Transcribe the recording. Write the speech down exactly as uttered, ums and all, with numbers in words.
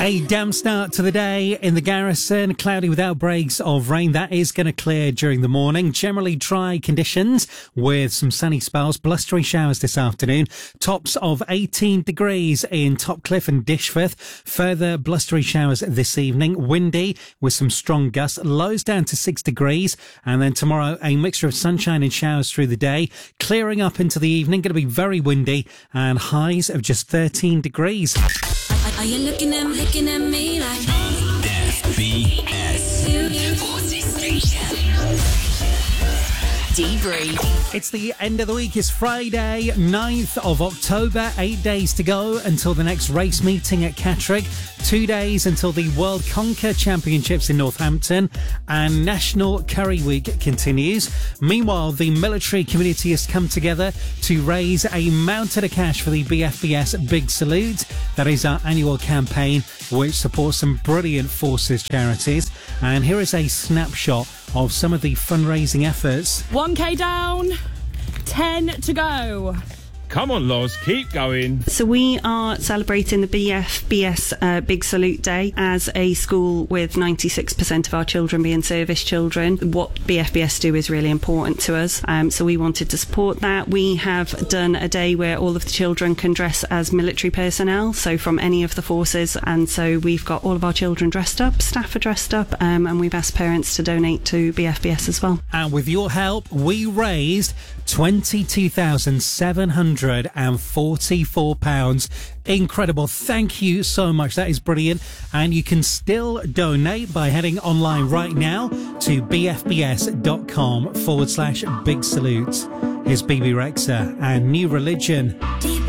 A damp start to the day in the Garrison, cloudy with outbreaks of rain. That is going to clear during the morning. Generally dry conditions with some sunny spells, blustery showers this afternoon. Tops of eighteen degrees in Topcliffe and Dishforth. Further blustery showers this evening. Windy with some strong gusts. Lows down to six degrees. And then tomorrow, a mixture of sunshine and showers through the day. Clearing up into the evening. Going to be very windy and highs of just thirteen degrees. Are you looking at me, looking at me like F B S Debrief. It's the end of the week. It's Friday, ninth of October. Eight days to go until the next race meeting at Catterick. Two days until the World Conquer Championships in Northampton. And National Curry Week continues. Meanwhile, the military community has come together to raise a mountain of cash for the B F B S Big Salute. That is our annual campaign, which supports some brilliant forces charities. And here is a snapshot of some of the fundraising efforts. one K down, ten to go. Come on, Loz, keep going. So we are celebrating the B F B S uh, Big Salute Day as a school with ninety-six percent of our children being service children. What B F B S do is really important to us, um, so we wanted to support that. We have done a day where all of the children can dress as military personnel, so from any of the forces, and so we've got all of our children dressed up, staff are dressed up, um, and we've asked parents to donate to B F B S as well. And with your help, we raised twenty-two thousand seven hundred forty-four pounds. Incredible. Thank you so much. That is brilliant. And you can still donate by heading online right now to bfbs.com forward slash big salute. Here's B B Rexha and New Religion.